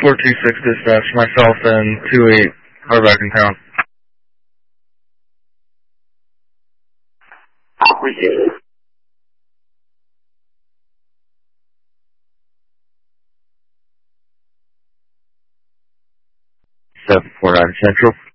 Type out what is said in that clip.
426 dispatch, myself and 28 are back in town. Appreciate it. 749 Central.